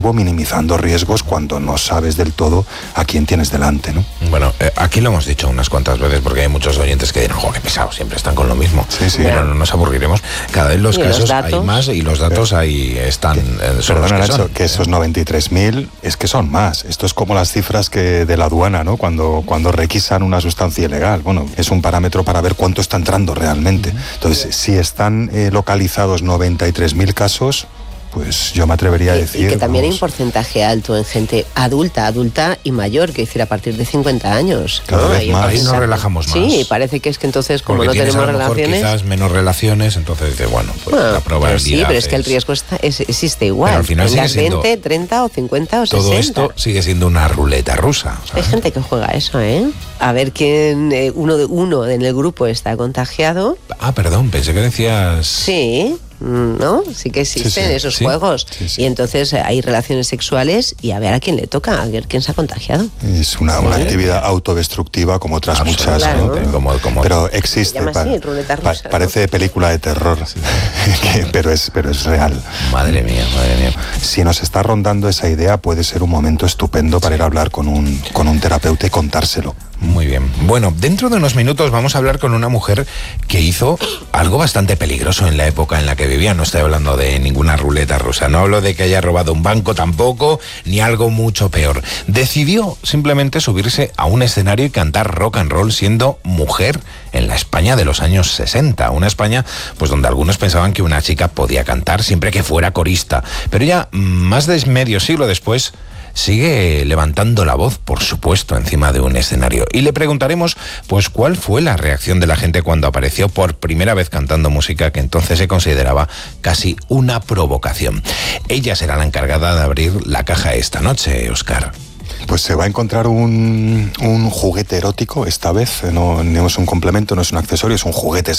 minimizando riesgos cuando no sabes del todo a quién tienes delante, ¿no? Bueno, aquí lo hemos dicho unas cuantas veces porque hay muchos oyentes que dirán, qué pesado, siempre están con lo mismo. Sí. Pero no nos aburriremos. Cada vez los casos hay más y los datos ahí están. Perdona, Nacho, que esos 93.000 es que son más. Esto es como las cifras que de la aduana, ¿no? Cuando requisan una sustancia ilegal. Bueno, es un parámetro para ver cuánto está entrando realmente. Entonces, si están localizados 93.000 casos, pues yo me atrevería a decir... Y que también hay un porcentaje alto en gente adulta y mayor, que decir, a partir de 50 años. Cada vez más. Ahí nos relajamos más. Sí, parece que es que entonces, como porque no tenemos a lo mejor relaciones... quizás menos relaciones, entonces dice, la probabilidad sí, pero es que el riesgo existe igual. Pero al final sigue siendo 20, 30 o 50 o 60. Todo esto sigue siendo una ruleta rusa, ¿sabes? Hay gente que juega eso, ¿eh? A ver quién, uno en el grupo está contagiado. Ah, perdón, pensé que decías... Sí, ¿no? Sí que existen esos juegos. Sí. Y entonces hay relaciones sexuales y a ver a quién le toca, a ver quién se ha contagiado. Es una actividad autodestructiva como otras muchas, claro, ¿no? Pero existe. Se llama así, ruleta rusa, parece película de terror, pero es real. Madre mía. Si nos está rondando esa idea, puede ser un momento estupendo para ir a hablar con un terapeuta y contárselo. Muy bien. Bueno, dentro de unos minutos vamos a hablar con una mujer que hizo algo bastante peligroso en la época en la que vivía. No estoy hablando de ninguna ruleta rusa. No hablo de que haya robado un banco tampoco, ni algo mucho peor. Decidió simplemente subirse a un escenario y cantar rock and roll siendo mujer en la España de los años 60. Una España pues donde algunos pensaban que una chica podía cantar siempre que fuera corista. Pero ya más de medio siglo después sigue levantando la voz, por supuesto, encima de un escenario. Y le preguntaremos, pues, cuál fue la reacción de la gente cuando apareció por primera vez cantando música que entonces se consideraba casi una provocación. Ella será la encargada de abrir la caja esta noche, Óscar. Pues se va a encontrar un juguete erótico esta vez, no es un complemento, no es un accesorio, es un juguete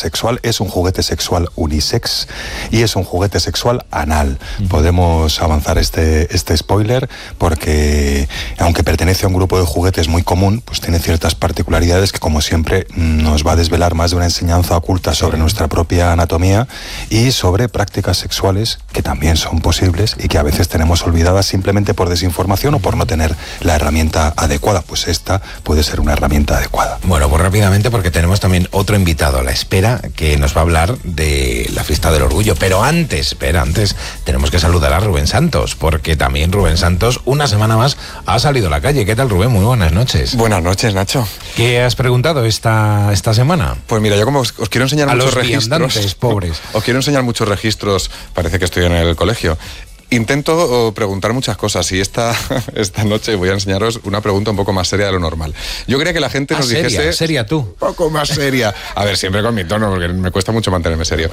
sexual unisex y es un juguete sexual anal. Podemos avanzar este spoiler porque aunque pertenece a un grupo de juguetes muy común, pues tiene ciertas particularidades que como siempre nos va a desvelar más de una enseñanza oculta sobre nuestra propia anatomía y sobre prácticas sexuales que también son posibles y que a veces tenemos olvidadas simplemente por desinformación o por no tener la herramienta adecuada. Pues esta puede ser una herramienta adecuada. Bueno, pues rápidamente porque tenemos también otro invitado a la espera que nos va a hablar de la fiesta del orgullo. Pero antes tenemos que saludar a Rubén Santos, porque también Rubén Santos una semana más ha salido a la calle. ¿Qué tal, Rubén? Muy buenas noches. Buenas noches, Nacho. ¿Qué has preguntado esta semana? Pues mira, yo como os quiero enseñar a muchos los registros, pobres. Os quiero enseñar muchos registros, parece que estoy en el colegio. Intento preguntar muchas cosas y esta noche voy a enseñaros una pregunta un poco más seria de lo normal. Yo quería que la gente nos dijese... ¿Seria tú? Un poco más seria. A ver, siempre con mi tono, porque me cuesta mucho mantenerme serio.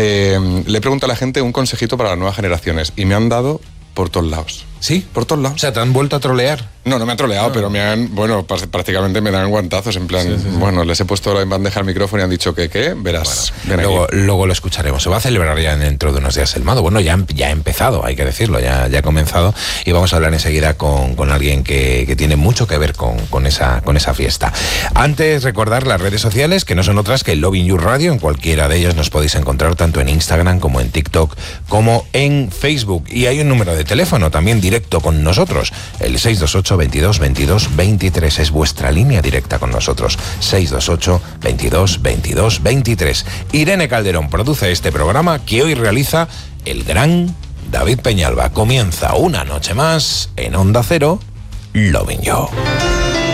Le pregunto a la gente un consejito para las nuevas generaciones y me han dado por todos lados. ¿Sí? Por todos lados. O sea, ¿te han vuelto a trolear? No me han troleado, pero me han, prácticamente me dan guantazos, en plan, les he puesto en bandeja el micrófono y han dicho que, ¿qué? Verás. Bueno, luego lo escucharemos. Se va a celebrar ya dentro de unos días el Mado. Bueno, ya ha empezado, hay que decirlo, ya ha comenzado y vamos a hablar enseguida con alguien que tiene mucho que ver con esa fiesta. Antes, recordar las redes sociales, que no son otras que Lovin You Radio. En cualquiera de ellas nos podéis encontrar tanto en Instagram como en TikTok como en Facebook. Y hay un número de teléfono también directo con nosotros, el 628 22 22 23 es vuestra línea directa con nosotros, 628 22 22 23. Irene Calderón produce este programa que hoy realiza el gran David Peñalba. Comienza una noche más en Onda Cero, Lovin You.